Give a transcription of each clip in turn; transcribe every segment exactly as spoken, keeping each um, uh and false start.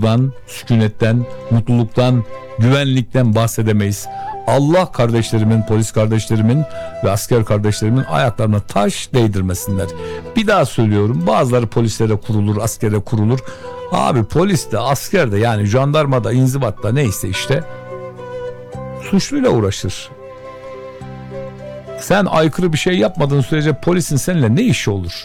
huzurdan, sükunetten, mutluluktan, güvenlikten bahsedemeyiz. Allah kardeşlerimin, polis kardeşlerimin ve asker kardeşlerimin ayaklarına taş değdirmesinler. Bir daha söylüyorum, bazıları polislere kurulur, askere kurulur. Abi polis de, asker de, yani jandarma da, inzibat da, neyse işte suçluyla uğraşır. Sen aykırı bir şey yapmadığın sürece polisin seninle ne işi olur?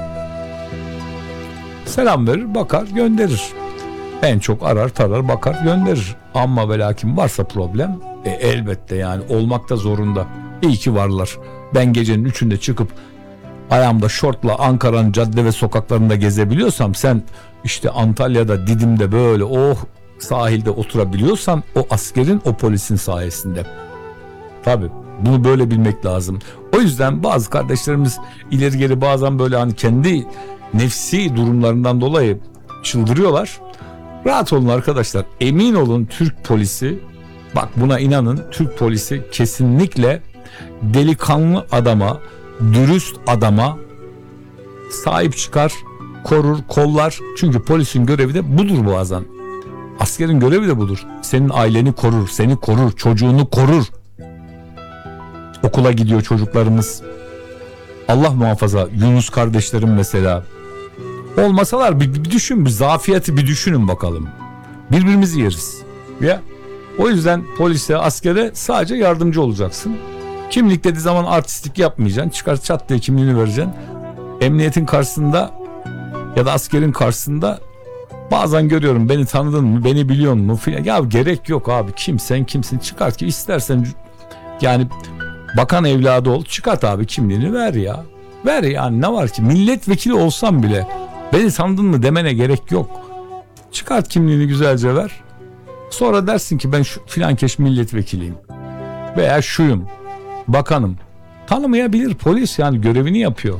Selam verir, bakar, gönderir. En çok arar, tarar, bakar, gönderir. Ama ve lakin varsa problem, e, elbette yani olmakta zorunda. İyi ki varlar. Ben gecenin üçünde çıkıp ayağımda şortla Ankara'nın cadde ve sokaklarında gezebiliyorsam, sen işte Antalya'da, Didim'de böyle oh sahilde oturabiliyorsan, o askerin, o polisin sayesinde. Tabii bunu böyle bilmek lazım. O yüzden bazı kardeşlerimiz ileri geri bazen böyle hani kendi nefsi durumlarından dolayı çıldırıyorlar. Rahat olun arkadaşlar. Emin olun, Türk polisi, bak buna inanın, Türk polisi kesinlikle delikanlı adama, dürüst adama sahip çıkar, korur, kollar. Çünkü polisin görevi de budur bazen. Askerin görevi de budur. Senin aileni korur, seni korur, çocuğunu korur. Okula gidiyor çocuklarımız. Allah muhafaza, Yunus kardeşlerim mesela. Olmasalar bir, bir düşün, bir zafiyeti bir düşünün bakalım. Birbirimizi yeriz. Ya o yüzden polise, askere sadece yardımcı olacaksın. Kimlik dediği zaman artistlik yapmayacaksın. Çıkar çat diye kimliğini vereceksin. Emniyetin karşısında ya da askerin karşısında bazen görüyorum, beni tanıdın mı, beni biliyor mu filan. Ya gerek yok abi, kim sen kimsin, çıkart ki istersen yani bakan evladı ol, çıkart abi kimliğini, ver ya. Ver yani, ne var ki, milletvekili olsam bile beni tanıdın mı demene gerek yok. Çıkart kimliğini, güzelce ver. Sonra dersin ki ben şu filan keş milletvekiliyim. Veya şuyum, bakanım. Tanımayabilir polis, yani görevini yapıyor.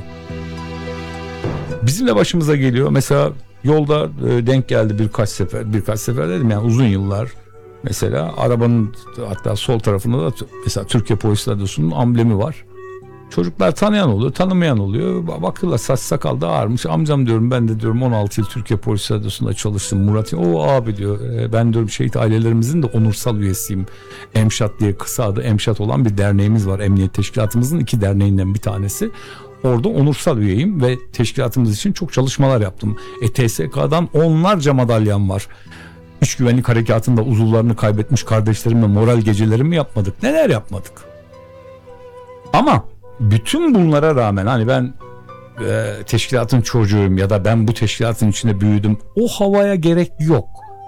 Bizim de başımıza geliyor. Mesela yolda e, denk geldi birkaç sefer. Birkaç sefer dedim yani, uzun yıllar. Mesela arabanın hatta sol tarafında da mesela Türkiye Polis Radyosu'nun amblemi var. Çocuklar tanıyan oluyor, tanımayan oluyor. Bakıyorlar, saç sakal da ağarmış. Amcam diyorum, ben de diyorum on altı yıl Türkiye Polis Radyosu'nda çalıştım. Murat, o abi diyor. E, ben diyorum şehit ailelerimizin de onursal üyesiyim. EMŞAT diye, kısa adı EMŞAT olan bir derneğimiz var. Emniyet Teşkilatımızın iki derneğinden bir tanesi. Orada onursal üyeyim ve teşkilatımız için çok çalışmalar yaptım. E, T S K'dan onlarca madalyam var. İç güvenlik harekatında uzuvlarını kaybetmiş kardeşlerimle moral gecelerimi yapmadık. Neler yapmadık? Ama bütün bunlara rağmen hani ben e, teşkilatın çocuğuyum ya da ben bu teşkilatın içinde büyüdüm, o havaya gerek yok.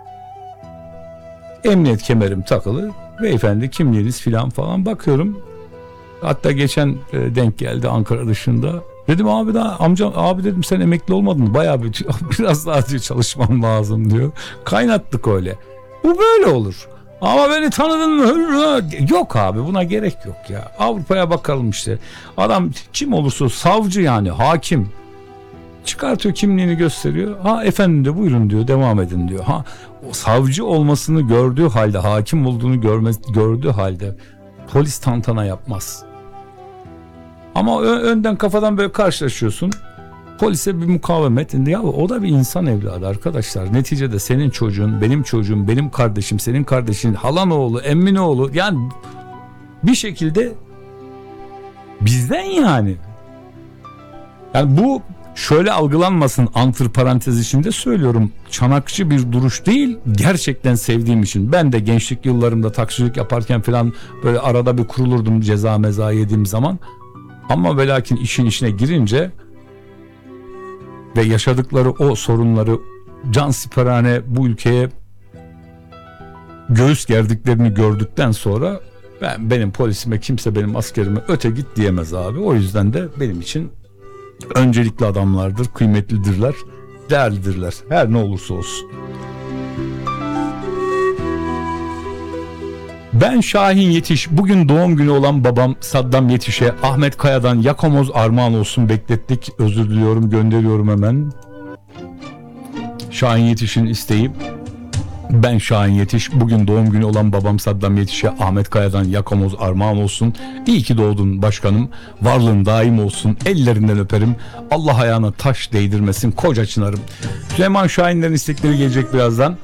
Emniyet kemerim takılı, beyefendi kimliğiniz filan falan, bakıyorum. Hatta geçen e, denk geldi Ankara dışında. Dedim abi daha amcam, abi dedim sen emekli olmadın mı? Bayağı bir, biraz daha diyor çalışmam lazım diyor. Kaynattık öyle. Bu böyle olur. Ama beni tanıdın mı? Yok abi, buna gerek yok ya. Avrupa'ya bakalım işte. Adam kim olursa, savcı yani, hakim. Çıkartıyor kimliğini, gösteriyor. Ha efendim de buyurun diyor, devam edin diyor. Ha o savcı olmasını gördüğü halde, hakim olduğunu görmez, gördüğü halde polis tantana yapmaz. Ama önden kafadan böyle karşılaşıyorsun. Polise bir mukavemet. Ya o da bir insan evladı arkadaşlar. Neticede senin çocuğun, benim çocuğum, benim kardeşim, senin kardeşin, halan oğlu, emmin oğlu. Yani bir şekilde bizden yani. Yani bu şöyle algılanmasın, antır parantez içinde söylüyorum. Çanakçı bir duruş değil. Gerçekten sevdiğim için. Ben de gençlik yıllarımda taksicilik yaparken falan böyle arada bir kurulurdum ceza meza yediğim zaman. Ama ve lakin işin içine girince ve yaşadıkları o sorunları cansiperane bu ülkeye göğüs gerdiklerini gördükten sonra ben, benim polisime, kimse benim askerime öte git diyemez abi. O yüzden de benim için öncelikli adamlardır, kıymetlidirler, değerlidirler. Her ne olursa olsun. Ben Şahin Yetiş. Bugün doğum günü olan babam Saddam Yetiş'e Ahmet Kaya'dan yakamoz armağan olsun beklettik. Özür diliyorum, gönderiyorum hemen. Şahin Yetiş'in isteği. Ben Şahin Yetiş. Bugün doğum günü olan babam Saddam Yetiş'e Ahmet Kaya'dan yakamoz armağan olsun. İyi ki doğdun başkanım. Varlığın daim olsun. Ellerinden öperim. Allah ayağına taş değdirmesin koca çınarım. Süleyman Şahinler'in istekleri gelecek birazdan.